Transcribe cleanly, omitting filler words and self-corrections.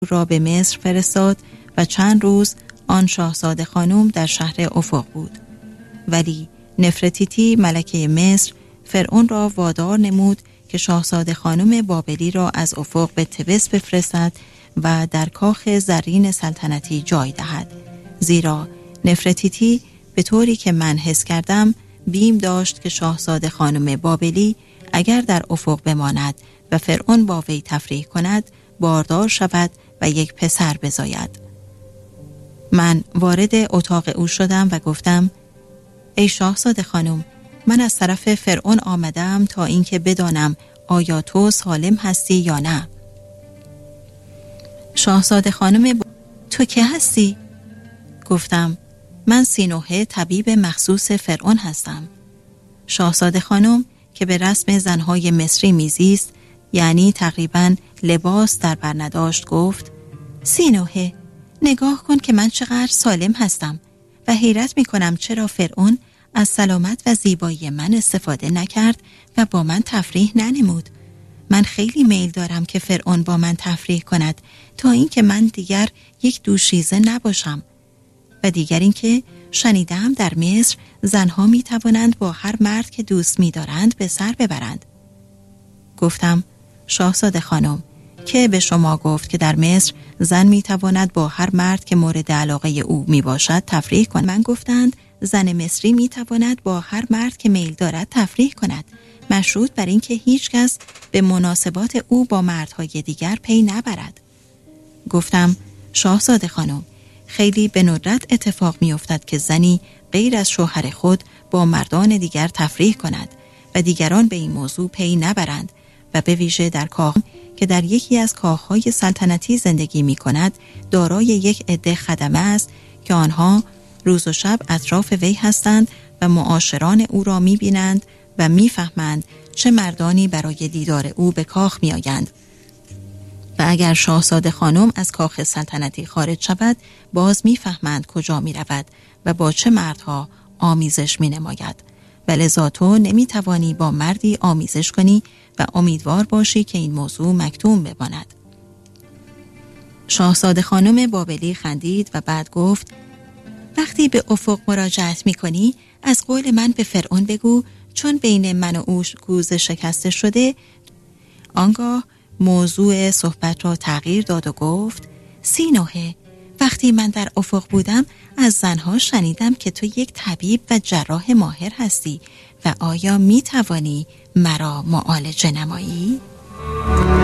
را به مصر فرستاد و چند روز آن شاهزاده خانم در شهر افق بود. ولی نفرتیتی ملکه مصر فرعون را وادار نمود که شاهزاده خانم بابلی را از افق به تبس بفرستد و در کاخ زرین سلطنتی جای دهد، زیرا نفرتیتی به طوری که من حس کردم بیم داشت که شاهزاده خانم بابلی اگر در افق بماند و فرعون با وی تفریح کند باردار شود و یک پسر بزاید. من وارد اتاق او شدم و گفتم: ای شاهزاده خانم، من از طرف فرعون آمدم تا اینکه بدانم آیا تو سالم هستی یا نه. شاهزاده خانم تو که هستی؟ گفتم: من سینوحه طبیب مخصوص فرعون هستم. شاهزاده خانم که به رسم زنهای مصری میزیست، یعنی تقریباً لباس در بر نداشت، گفت: سینوحه، نگاه کن که من چقدر سالم هستم و حیرت میکنم چرا فرعون از سلامت و زیبایی من استفاده نکرد و با من تفریح ننمود. من خیلی میل دارم که فرعون با من تفریح کند تا اینکه من دیگر یک دوشیزه نباشم. و دیگر اینکه شنیدم در مصر زنها می توانند با هر مرد که دوست می دارند به سر ببرند. گفتم: شاهزاده خانم، که به شما گفت که در مصر زن می تواند با هر مرد که مورد علاقه او می باشد تفریح کند؟ من گفتند زن مصری می تواند با هر مرد که میل دارد تفریح کند، مشروط بر اینکه هیچ کس به مناسبات او با مردهای دیگر پی نبرد. گفتم: شاهزاده خانم، خیلی به ندرت اتفاق می افتد که زنی غیر از شوهر خود با مردان دیگر تفریح کند و دیگران به این موضوع پی نبرند و به ویژه در کاخ که در یکی از کاخهای سلطنتی زندگی می کند دارای یک عده خدمه است که آنها روز و شب اطراف وی هستند و معاشران او را می بینند و می فهمند چه مردانی برای دیدار او به کاخ می آیند. و اگر شاهزاده خانم از کاخ سلطنتی خارج شود باز می فهمند کجا می رود و با چه مردها آمیزش می نماید. و لذا تو نمی توانی با مردی آمیزش کنی و امیدوار باشی که این موضوع مکتوم بماند. شاهزاده خانم بابلی خندید و بعد گفت: وقتی به افق مراجعت می کنی از قول من به فرعون بگو چون بین من و او گوز شکسته شده. آنگاه موضوع صحبت را تغییر داد و گفت: سینوحه، وقتی من در افق بودم از زنها شنیدم که تو یک طبیب و جراح ماهر هستی و آیا می توانی مرا معالجه نمایی؟